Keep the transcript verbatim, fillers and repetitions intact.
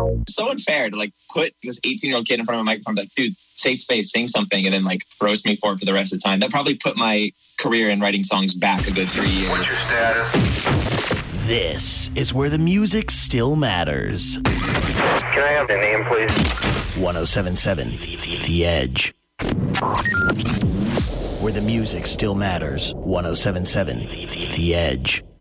So unfair to like put this eighteen-year-old kid in front of a microphone, like, dude, safe space, sing something, and then like roast me for it for the rest of the time. That probably put my career in writing songs back a good three years. What's your status? This is where the music still matters. Can I have the name, please? one oh seven point seven The Edge. Where the music still matters. one oh seven point seven The Edge.